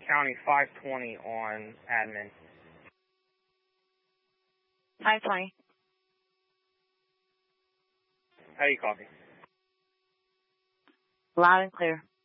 County 520 on admin. 520. How do you copy? Loud and clear.